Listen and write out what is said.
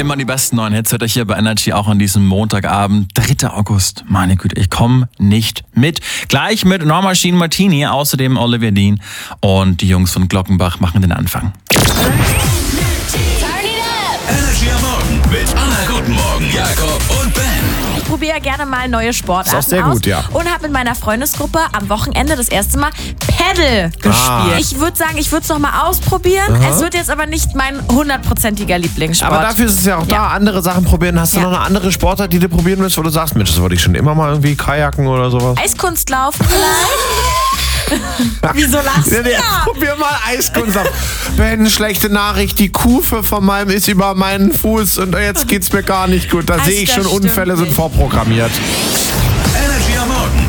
Immer die besten neuen Hits hört ihr hier bei Energy auch an diesem Montagabend, 3. August. Meine Güte, ich komme nicht mit. Gleich mit Norma Jean Martini, außerdem Olivia Dean und die Jungs von Glockenbach machen den Anfang. Energy am Morgen mit Anna Guten Morgen, Jakob und Ben. Ich probiere gerne mal neue Sportarten Ist auch sehr aus gut, ja. und habe mit meiner Freundesgruppe am Wochenende das erste Mal Paddle gespielt. Ich würde sagen, ich würde es noch mal ausprobieren. Es wird jetzt aber nicht mein 100%iger Lieblingssport. Aber dafür ist es ja auch da, andere Sachen probieren. Hast du noch eine andere Sportart, die du probieren willst, wo du sagst, Mensch, das wollte ich schon immer mal irgendwie kajaken oder sowas? Eiskunstlaufen vielleicht? Wieso lachst du? Probier mal Eiskunstlauf. Ben, schlechte Nachricht, die Kufe von meinem ist über meinen Fuß und jetzt geht's mir gar nicht gut. Da sehe ich schon, das stimmt Unfälle sind nicht. vorprogrammiert.